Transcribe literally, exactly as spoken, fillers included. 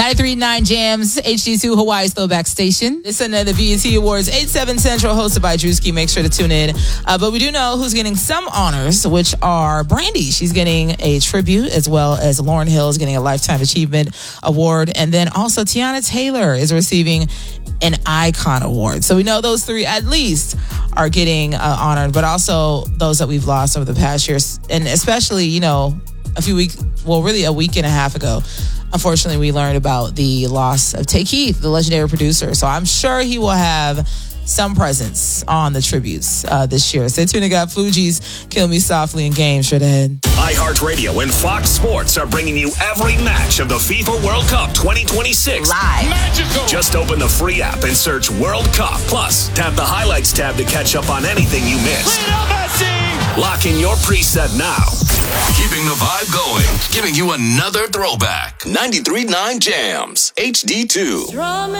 ninety-three point nine Jams, H D two Hawaii's Throwback Station. It's another B E T Awards eight seven Central, hosted by Drewski. Make sure to tune in. Uh, but we do know who's getting some honors, which are Brandy. She's getting a tribute, as well as Lauryn Hill is getting a Lifetime Achievement Award. And then also Tiana Taylor is receiving an Icon Award. So we know those three at least are getting uh, honored, but also those that we've lost over the past years. And especially, you know, a few weeks, well, really a week and a half ago, unfortunately, we learned about the loss of Tay Keith, the legendary producer. So I'm sure he will have some presence on the tributes uh, this year. Stay tuned. I got Fuji's Kill Me Softly and Game straight ahead. iHeartRadio and Fox Sports are bringing you every match of the FIFA World Cup twenty twenty-six. Live. Magical. Just open the free app and search World Cup. Plus, tap the highlights tab to catch up on anything you missed. Lock in your preset now. Keeping the vibe going. Giving you another throwback. ninety-three point nine Jams. H D two.